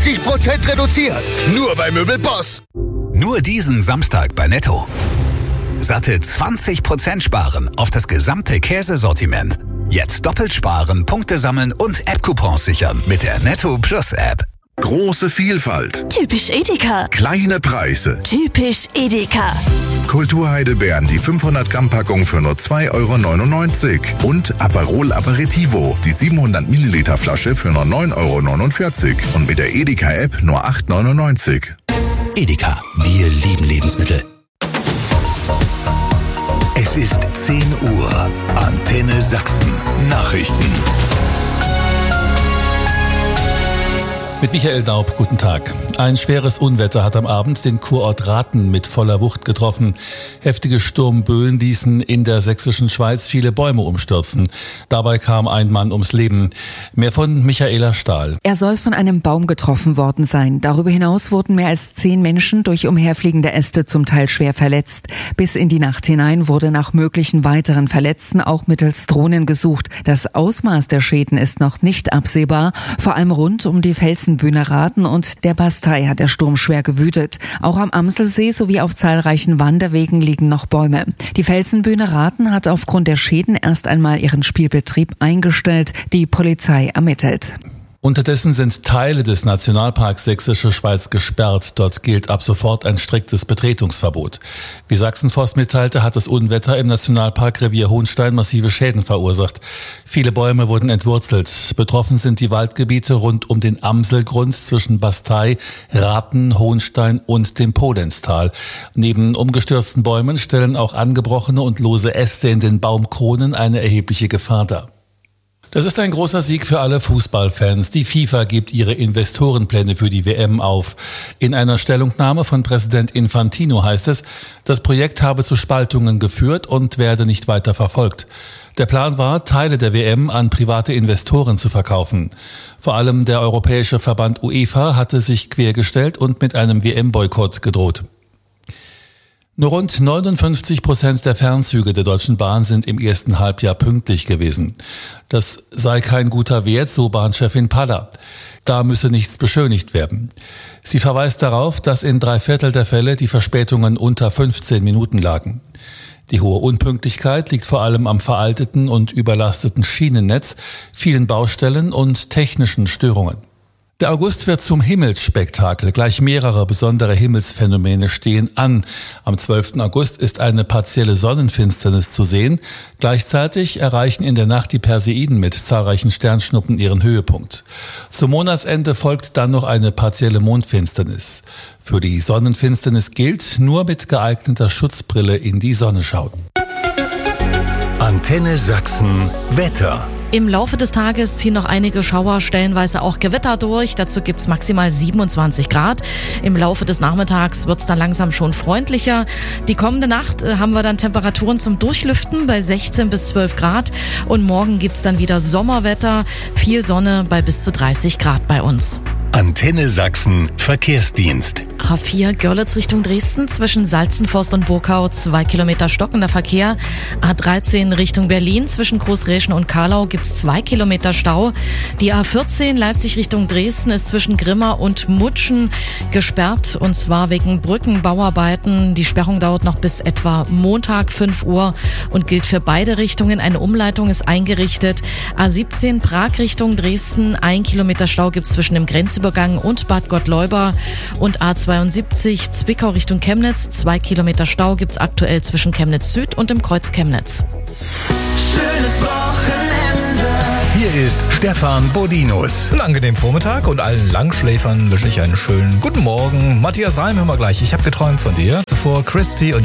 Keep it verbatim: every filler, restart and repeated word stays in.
sechzig Prozent reduziert. Nur bei Möbelboss. Nur diesen Samstag bei Netto. Satte zwanzig Prozent sparen auf das gesamte Käsesortiment. Jetzt doppelt sparen, Punkte sammeln und App-Coupons sichern mit der Netto Plus App. Große Vielfalt. Typisch Edeka. Kleine Preise. Typisch Edeka. Kulturheidelbeeren, die fünfhundert Gramm Packung für nur zwei Euro neunundneunzig. Und Aperol Aperitivo, die siebenhundert Milliliter Flasche für nur neun Euro neunundvierzig. Und mit der Edeka-App nur acht Euro neunundneunzig. Edeka, wir lieben Lebensmittel. Es ist zehn Uhr. Antenne Sachsen. Nachrichten. Mit Michael Daub, guten Tag. Ein schweres Unwetter hat am Abend den Kurort Rathen mit voller Wucht getroffen. Heftige Sturmböen ließen in der sächsischen Schweiz viele Bäume umstürzen. Dabei kam ein Mann ums Leben. Mehr von Michaela Stahl. Er soll von einem Baum getroffen worden sein. Darüber hinaus wurden mehr als zehn Menschen durch umherfliegende Äste zum Teil schwer verletzt. Bis in die Nacht hinein wurde nach möglichen weiteren Verletzten auch mittels Drohnen gesucht. Das Ausmaß der Schäden ist noch nicht absehbar. Vor allem rund um die Felsen Bühne Rathen und der Bastei hat der Sturm schwer gewütet. Auch am Amselsee sowie auf zahlreichen Wanderwegen liegen noch Bäume. Die Felsenbühne Rathen hat aufgrund der Schäden erst einmal ihren Spielbetrieb eingestellt. Die Polizei ermittelt. Unterdessen sind Teile des Nationalparks Sächsische Schweiz gesperrt. Dort gilt ab sofort ein striktes Betretungsverbot. Wie Sachsenforst mitteilte, hat das Unwetter im Nationalpark Revier Hohnstein massive Schäden verursacht. Viele Bäume wurden entwurzelt. Betroffen sind die Waldgebiete rund um den Amselgrund zwischen Bastei, Rathen, Hohnstein und dem Polenztal. Neben umgestürzten Bäumen stellen auch angebrochene und lose Äste in den Baumkronen eine erhebliche Gefahr dar. Das ist ein großer Sieg für alle Fußballfans. Die FIFA gibt ihre Investorenpläne für die W M auf. In einer Stellungnahme von Präsident Infantino heißt es, das Projekt habe zu Spaltungen geführt und werde nicht weiter verfolgt. Der Plan war, Teile der W M an private Investoren zu verkaufen. Vor allem der europäische Verband UEFA hatte sich quergestellt und mit einem W M-Boykott gedroht. Nur rund neunundfünfzig Prozent der Fernzüge der Deutschen Bahn sind im ersten Halbjahr pünktlich gewesen. Das sei kein guter Wert, so Bahnchefin Paller. Da müsse nichts beschönigt werden. Sie verweist darauf, dass in drei Viertel der Fälle die Verspätungen unter fünfzehn Minuten lagen. Die hohe Unpünktlichkeit liegt vor allem am veralteten und überlasteten Schienennetz, vielen Baustellen und technischen Störungen. Der August wird zum Himmelsspektakel. Gleich mehrere besondere Himmelsphänomene stehen an. Am zwölften August ist eine partielle Sonnenfinsternis zu sehen. Gleichzeitig erreichen in der Nacht die Perseiden mit zahlreichen Sternschnuppen ihren Höhepunkt. Zum Monatsende folgt dann noch eine partielle Mondfinsternis. Für die Sonnenfinsternis gilt, nur mit geeigneter Schutzbrille in die Sonne schauen. Antenne Sachsen Wetter. Im Laufe des Tages ziehen noch einige Schauer, stellenweise auch Gewitter durch. Dazu gibt's maximal siebenundzwanzig Grad. Im Laufe des Nachmittags wird's dann langsam schon freundlicher. Die kommende Nacht äh, haben wir dann Temperaturen zum Durchlüften bei sechzehn bis zwölf Grad. Und morgen gibt's dann wieder Sommerwetter, viel Sonne bei bis zu dreißig Grad bei uns. Antenne Sachsen Verkehrsdienst. A vier Görlitz Richtung Dresden zwischen Salzenforst und Burkau zwei Kilometer stockender Verkehr. A dreizehn Richtung Berlin zwischen Großräschen und Karlau gibt's zwei Kilometer Stau. Die A vierzehn Leipzig Richtung Dresden ist zwischen Grimma und Mutschen gesperrt und zwar wegen Brückenbauarbeiten. Die Sperrung dauert noch bis etwa Montag fünf Uhr und gilt für beide Richtungen. Eine Umleitung ist eingerichtet. A siebzehn Prag Richtung Dresden, ein Kilometer Stau gibt's zwischen dem Grenzübergang und Bad Gottleuba und A zweiundsiebzig Zwickau Richtung Chemnitz. Zwei Kilometer Stau gibt's aktuell zwischen Chemnitz Süd und dem Kreuz Chemnitz. Schönes Wochenende. Hier ist Stefan Bodinus. Einen angenehmen Vormittag und allen Langschläfern wünsche ich einen schönen guten Morgen. Matthias Reim, hör mal gleich. Ich habe geträumt von dir. Zuvor Christy und